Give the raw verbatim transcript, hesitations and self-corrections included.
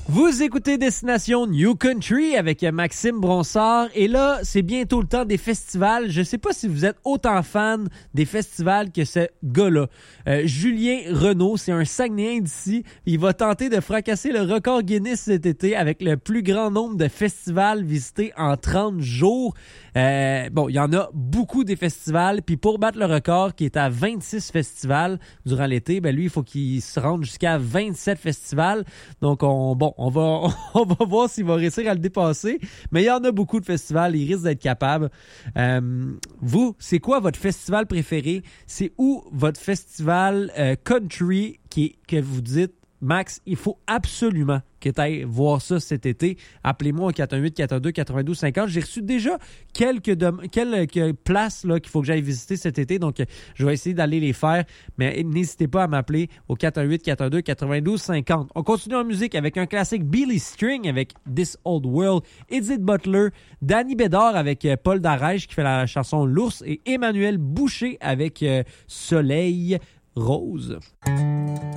Vous écoutez Destination New Country avec Maxime Bronsard et là, c'est bientôt le temps des festivals. Je sais pas si vous êtes autant fan des festivals que ce gars-là. Euh, Julien Renaud, c'est un Saguenayen d'ici. Il va tenter de fracasser le record Guinness cet été avec le plus grand nombre de festivals visités en trente jours. Euh, bon, il y en a beaucoup des festivals, puis pour battre le record qui est à vingt-six festivals durant l'été, ben lui, il faut qu'il se rende jusqu'à vingt-sept festivals. Donc, on, bon, on va, on va voir s'il va réussir à le dépasser. Mais il y en a beaucoup de festivals, il risque d'être capable. Euh, vous, c'est quoi votre festival préféré? C'est où votre festival euh, country qui, que vous dites, Max, il faut absolument que tu ailles voir ça cet été. Appelez-moi au quatre un huit, quatre un deux, quatre-vingt-douze cinquante. J'ai reçu déjà quelques, dem- quelques places là, qu'il faut que j'aille visiter cet été. Donc, je vais essayer d'aller les faire. Mais n'hésitez pas à m'appeler au quatre un huit, quatre un deux, quatre-vingt-douze cinquante. On continue en musique avec un classique Billy String avec This Old World, Edith Butler, Danny Bédard avec Paul Darèche qui fait la chanson L'Ours et Emmanuel Boucher avec Soleil Rose.